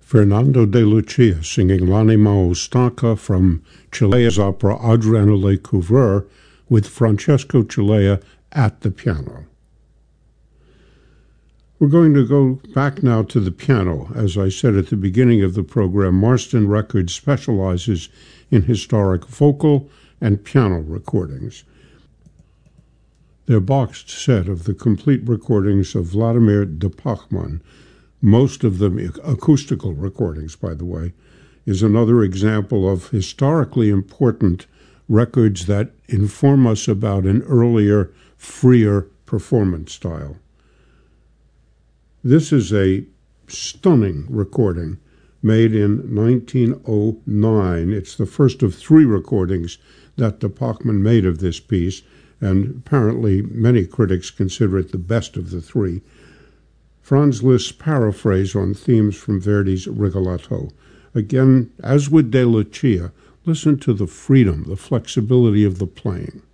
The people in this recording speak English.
Fernando de Lucia singing L'anima stanca from Cilea's opera Adriano Lecouvreur with Francesco Cilea at the piano. We're going to go back now to the piano. As I said at the beginning of the program, Marston Records specializes in historic vocal and piano recordings. Their boxed set of the complete recordings of Vladimir de Pachmann, most of them acoustical recordings, by the way, is another example of historically important records that inform us about an earlier, freer performance style. This is a stunning recording made in 1909. It's the first of three recordings that de Pachmann made of this piece, and apparently many critics consider it the best of the three. Franz Liszt's paraphrase on themes from Verdi's Rigoletto. Again, as with De Lucia, listen to the freedom, the flexibility of the playing.